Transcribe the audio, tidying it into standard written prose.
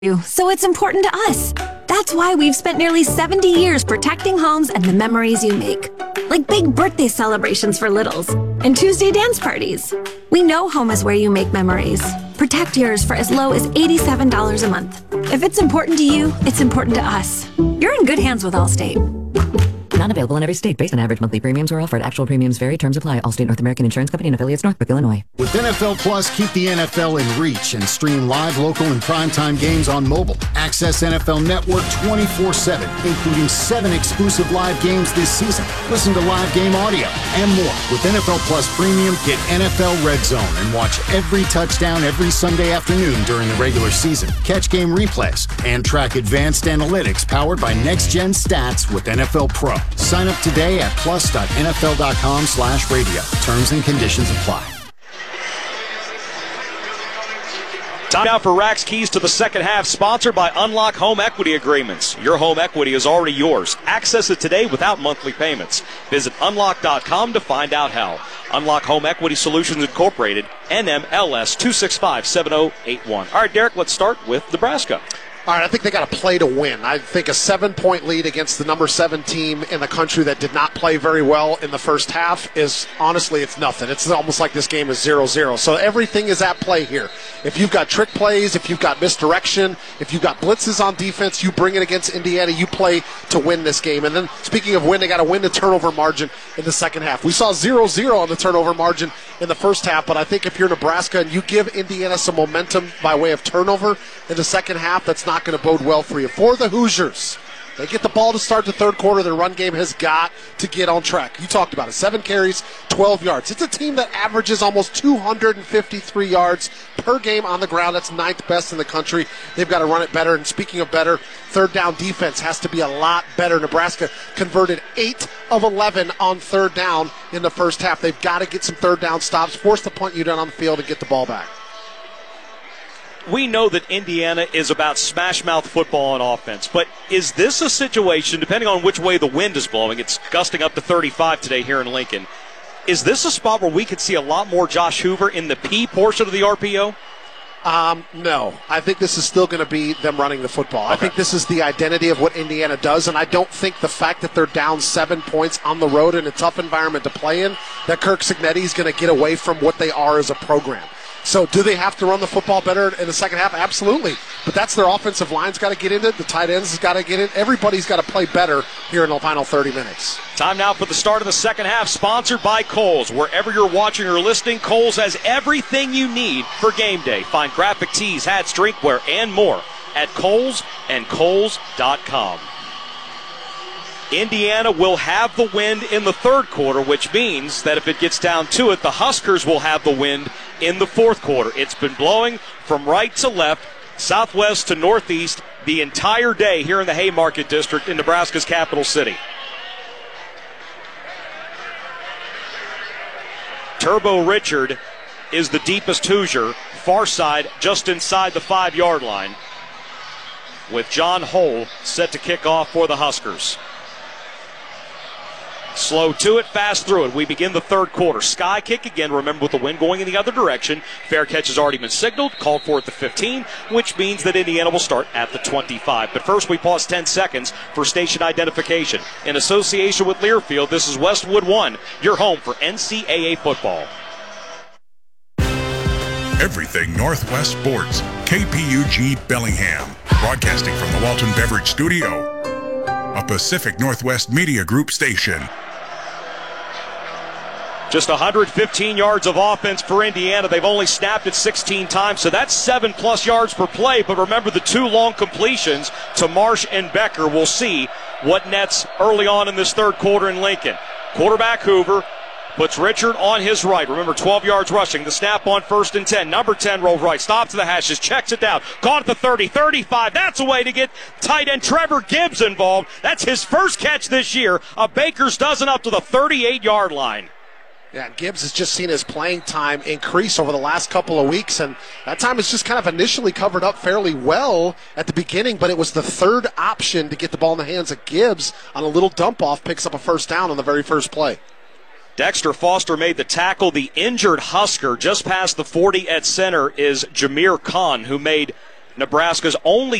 So it's important to us. That's why we've spent nearly 70 years protecting homes and the memories you make. Like big birthday celebrations for littles and Tuesday dance parties. We know home is where you make memories. Protect yours for as low as $87 a month. If it's important to you, it's important to us. You're in good hands with Allstate. Not available in every state based on average monthly premiums or offered. Actual premiums vary. Terms apply. Allstate North American Insurance Company and affiliates, Northbrook, Illinois. With NFL Plus, keep the NFL in reach and stream live, local, and primetime games on mobile. Access NFL Network 24/7, including 7 exclusive live games this season. Listen to live game audio and more. With NFL Plus Premium, get NFL Red Zone and watch every touchdown every Sunday afternoon during the regular season. Catch game replays and track advanced analytics powered by Next Gen Stats with NFL Pro. Sign up today at plus.nfl.com/radio. Terms and conditions apply. Time now for Rack's Keys to the Second Half, sponsored by Unlock Home Equity Agreements. Your home equity is already yours. Access it today without monthly payments. Visit unlock.com to find out how. Unlock Home Equity Solutions Incorporated, NMLS 2657081. All right, Derek, let's start with Nebraska. All right, I think they got to play to win. I think a 7-point lead against the number 7 team in the country that did not play very well in the first half is, honestly, it's nothing. It's almost like this game is 0-0. So everything is at play here. If you've got trick plays, if you've got misdirection, if you've got blitzes on defense, you bring it against Indiana, you play to win this game. And then, speaking of win, they got to win the turnover margin in the second half. We saw 0-0 on the turnover margin in the first half, but I think if you're Nebraska and you give Indiana some momentum by way of turnover in the second half, that's not going to bode well for you. For the Hoosiers, they get the ball to start the third quarter. Their run game has got to get on track. You talked about it. 7 carries, 12 yards. It's a team that averages almost 253 yards per game on the ground. That's 9th best in the country. They've got to run it better. And speaking of better, third down defense has to be a lot better. Nebraska converted 8 of 11 on third down in the first half. They've got to get some third down stops, force the punt unit on the field, and get the ball back. We know that Indiana is about smash-mouth football on offense, but is this a situation, depending on which way the wind is blowing, it's gusting up to 35 today here in Lincoln, is this a spot where we could see a lot more Josh Hoover in the P portion of the RPO? No. I think this is still going to be them running the football. Okay. I think this is the identity of what Indiana does, and I don't think the fact that they're down 7 points on the road in a tough environment to play in, that Kirk Cignetti is going to get away from what they are as a program. So do they have to run the football better in the second half? Absolutely. But that's their offensive line's got to get in it. The tight ends has got to get in. Everybody's got to play better here in the final 30 minutes. Time now for the start of the second half, sponsored by Kohl's. Wherever you're watching or listening, Kohl's has everything you need for game day. Find graphic tees, hats, drinkware, and more at Kohl's and Kohl's.com. Indiana will have the wind in the third quarter, which means that if it gets down to it, the Huskers will have the wind in the fourth quarter. It's been blowing from right to left, southwest to northeast the entire day here in the Haymarket District in Nebraska's capital city. Turbo Richard is the deepest Hoosier, far side just inside the 5-yard line, with John Hull set to kick off for the Huskers. Slow to it, fast through it. We begin the third quarter. Sky kick again. Remember, with the wind going in the other direction, fair catch has already been signaled, called for at the 15, which means that Indiana will start at the 25. But first, we pause 10 seconds for station identification. In association with Learfield, this is Westwood One, your home for NCAA football. Everything Northwest Sports. KPUG Bellingham. Broadcasting from the Walton Beverage Studio. A Pacific Northwest Media Group station. Just 115 yards of offense for Indiana. They've only snapped it 16 times, so that's 7+ yards per play. But remember the 2 long completions to Marsh and Becker. We'll see what nets early on in this third quarter in Lincoln. Quarterback Hoover puts Richard on his right. Remember, 12 yards rushing. The snap on 1st and 10. Number 10 rolls right. Stops to the hashes. Checks it down. Caught at the 30, 35. That's a way to get tight end Trevor Gibbs involved. That's his first catch this year. A Baker's dozen up to the 38-yard line. Yeah, Gibbs has just seen his playing time increase over the last couple of weeks, and that time is just kind of initially covered up fairly well at the beginning, but it was the third option to get the ball in the hands of Gibbs on a little dump-off, picks up a first down on the very first play. Dexter Foster made the tackle. The injured Husker just past the 40 at center is Jameer Khan, who made Nebraska's only